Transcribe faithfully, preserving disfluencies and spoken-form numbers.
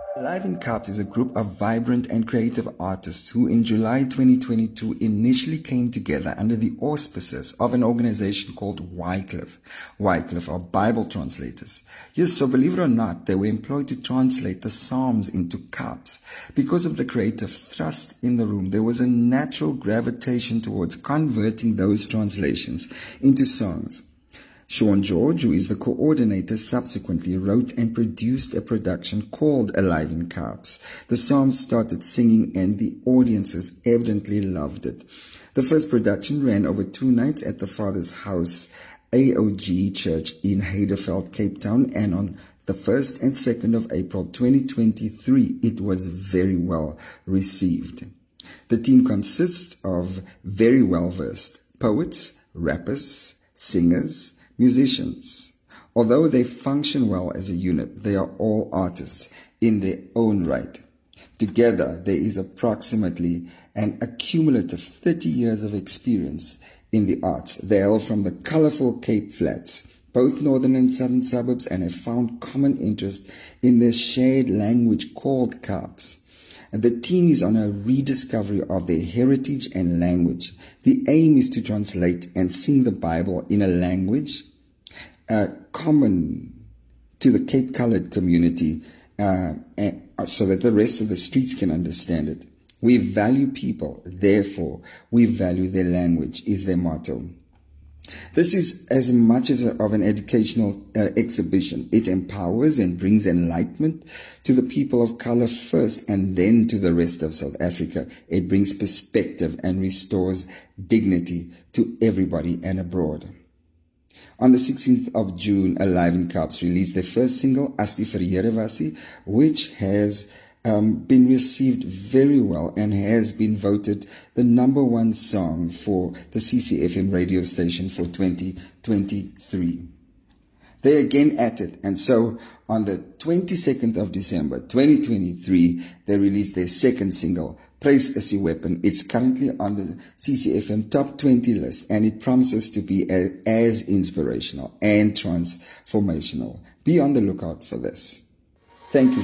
Alive in Caps is a group of vibrant and creative artists who in July twenty twenty-two initially came together under the auspices of an organization called Wycliffe. Wycliffe are Bible translators. Yes, so believe it or not, they were employed to translate the Psalms into Caps. Because of the creative thrust in the room, there was a natural gravitation towards converting those translations into songs. Sean George, who is the coordinator, subsequently wrote and produced a production called Alive in Caps. The psalms started singing and the audiences evidently loved it. The first production ran over two nights at the Father's House, A O G Church in Heidelberg, Cape Town, and on the first and second of April twenty twenty-three, it was very well received. The team consists of very well-versed poets, rappers, singers, musicians. Although they function well as a unit, they are all artists in their own right. Together, there is approximately an accumulative thirty years of experience in the arts. They hail from the colorful Cape Flats, both northern and southern suburbs, and have found common interest in their shared language called Caps. And the team is on a rediscovery of their heritage and language. The aim is to translate and sing the Bible in a language uh, common to the Cape Colored community uh, and, uh, so that the rest of the streets can understand it. We value people, therefore we value their language, is their motto. This is as much as a, of an educational uh, exhibition. It empowers and brings enlightenment to the people of color first and then to the rest of South Africa. It brings perspective and restores dignity to everybody and abroad. On the sixteenth of June, Alive in Caps released their first single, Asti vir die Here Wasie, which has Um, been received very well and has been voted the number one song for the C C F M radio station for twenty twenty-three. They're again at it, and so on the twenty-second of December twenty twenty-three, they released their second single, Praise is Your Weapon. It's currently on the C C F M top twenty list, and it promises to be a, as inspirational and transformational. Be on the lookout for this. Thank you.